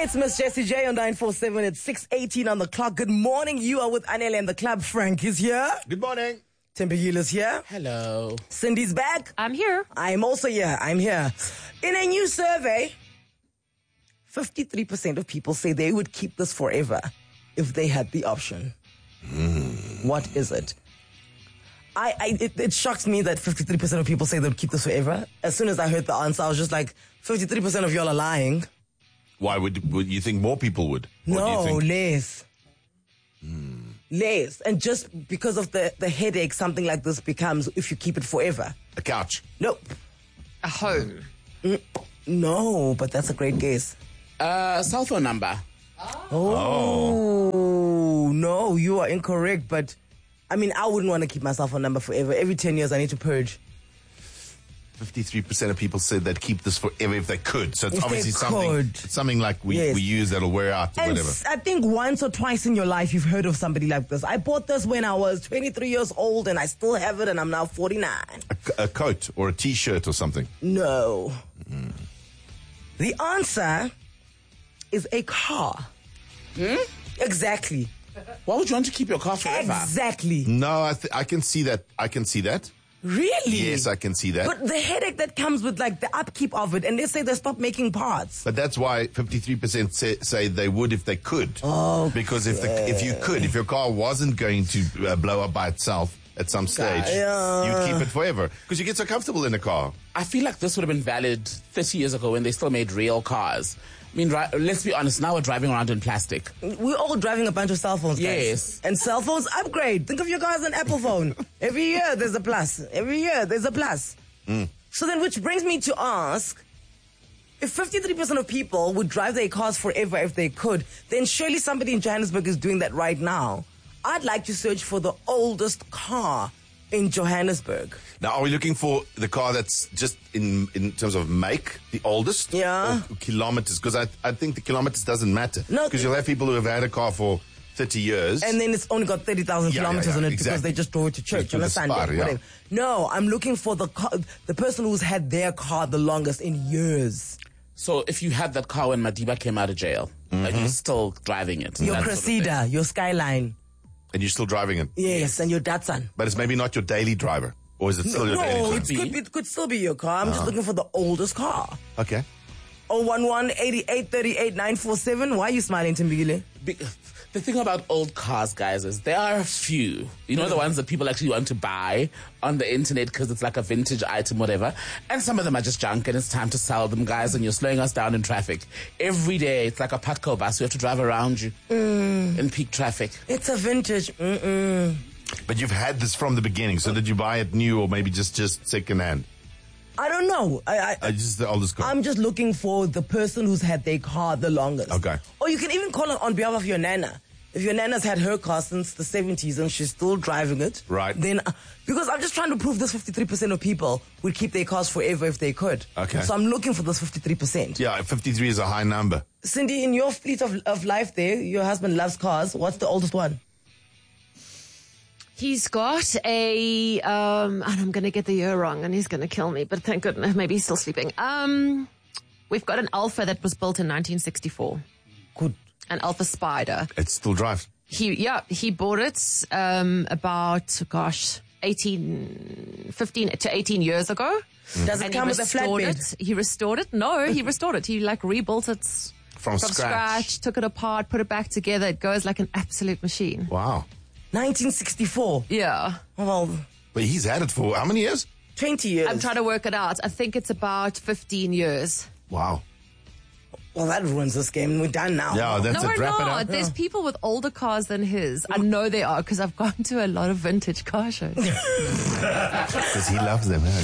It's Miss Jessie J on 947. It's 6:18 on the clock. Good morning. You are with Anele and the club. Frank is here. Good morning. Tempe is here. Hello. Cindy's back. I'm here. I'm also here. I'm here. In a new survey, 53% of people say they would keep this forever if they had the option. What is it? It shocks me that 53% of people say they would keep this forever. As soon as I heard the answer, I was just like, 53% of y'all are lying. Why would you think more people would? Or No, do you think... less. Less. And just because of the headache something like this becomes if you keep it forever. A couch. Nope. A home. No, but that's a great guess. Cell phone number. Oh, no, you are incorrect. But, I mean, I wouldn't want to keep my cell phone number forever. Every 10 years, I need to purge. 53% of people said they'd keep this forever if they could. So it's If obviously they could. something like we use that'll wear out or And whatever. I think once or twice in your life, you've heard of somebody like this. I bought this when I was 23 years old, and I still have it, and I'm now 49. A coat or a T-shirt or something. No. The answer is a car. Exactly. Why would you want to keep your car forever? Exactly. No, I can see that. I can see that. Really? Yes, I can see that. But the headache that comes with like the upkeep of it, and they say they stop making parts. But that's why 53% say they would if they could. Oh, because if you could, if your car wasn't going to blow up by itself at some stage, you'd keep it forever because you get so comfortable in a car. I feel like this would have been valid 30 years ago when they still made real cars. I mean, let's be honest, now we're driving around in plastic. We're all driving a bunch of cell phones, guys. Yes. And cell phones upgrade. Think of your car as an Apple phone. Every year there's a plus. Every year there's a plus. So then, which brings me to ask, if 53% of people would drive their cars forever if they could, then surely somebody in Johannesburg is doing that right now. I'd like to search for the oldest car in Johannesburg. Now, are we looking for the car that's just in terms of make, the oldest? Yeah. Or kilometers? Because I think the kilometers doesn't matter. No. Because you'll have people who have had a car for 30 years. And then it's only got 30,000 kilometers on it because exactly. they just drove it to church on a Sunday. Spar, yeah. Whatever. No, I'm looking for the person who's had their car the longest in years. So if you had that car when Madiba came out of jail, and you're still driving it. Your that Cressida, sort of thing. your Skyline. And you're still driving it. Yes, and your Datsun. But it's maybe not your daily driver. Or is it still your daily No, driver? it could still be your car. I'm just looking for the oldest car. Okay. 011-8838-947. Why are you smiling, Timbile? The thing about old cars, guys, is there are a few. You know, the ones that people actually want to buy on the internet because it's like a vintage item, whatever. And some of them are just junk and it's time to sell them, guys, and you're slowing us down in traffic. Every day, it's like a Patco bus. We have to drive around you in peak traffic. It's a vintage. But you've had this from the beginning. So did you buy it new or maybe just second hand? I don't know. Just the oldest car. I'm just looking for the person who's had their car the longest. Okay. Or you can even call it on behalf of your nana. If your nana's had her car since the 70s and she's still driving it. Right. Then, because I'm just trying to prove this 53% of people would keep their cars forever if they could. Okay. So I'm looking for this 53%. Yeah, 53 is a high number. Cindy, in your fleet of life there, your husband loves cars. What's the oldest one? He's got a, and I'm going to get the year wrong and he's going to kill me, but thank goodness, maybe he's still sleeping. We've got an Alfa that was built in 1964. Good. An Alfa Spider. It still drives. He bought it, about, 15 to 18 years ago. Does it And come he with a restored flatbed? it. He restored it. No, he restored it. He rebuilt it From scratch. took it apart, put it back together. It goes like an absolute machine. Wow. 1964. Yeah. Well, But he's had it for how many years? 20 years. I'm trying to work it out. I think it's about 15 years. Wow. Well, that ruins this game. We're done now. Yeah, that's No, it. we're Wrap it not. up. There's people with older cars than his. I know they are because I've gone to a lot of vintage car shows. Because he loves them. Huh?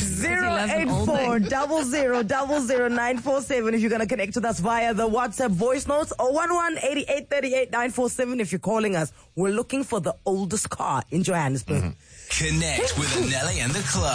084-0000-947 if you're going to connect with us via the WhatsApp voice notes, or 11-8838-947 if you're calling us. We're looking for the oldest car in Johannesburg. Connect with Anele and the club.